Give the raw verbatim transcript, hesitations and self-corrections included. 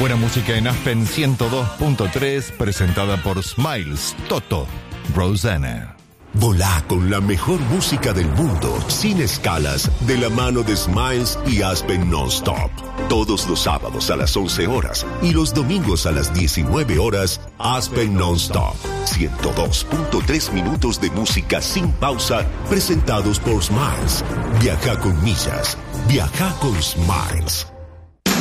Buena música en Aspen ciento dos punto tres, presentada por Smiles, Toto, Rosanna. Volá con la mejor música del mundo, sin escalas, de la mano de Smiles y Aspen Non-Stop. Todos los sábados a las once horas y los domingos a las diecinueve horas, Aspen Non-Stop. ciento dos punto tres minutos de música sin pausa, presentados por Smiles. Viaja con millas, viaja con Smiles.